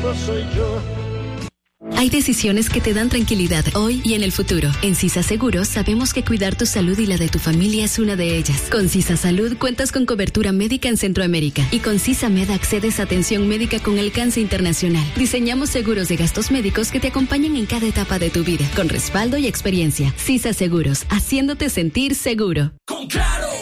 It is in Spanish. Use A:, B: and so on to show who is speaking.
A: único soy yo.
B: Hay decisiones que te dan tranquilidad hoy y en el futuro. En CISA Seguros sabemos que cuidar tu salud y la de tu familia es una de ellas. Con CISA Salud cuentas con cobertura médica en Centroamérica y con CISA Med accedes a atención médica con alcance internacional. Diseñamos seguros de gastos médicos que te acompañen en cada etapa de tu vida, con respaldo y experiencia. CISA Seguros, haciéndote sentir seguro.
C: Con Claro,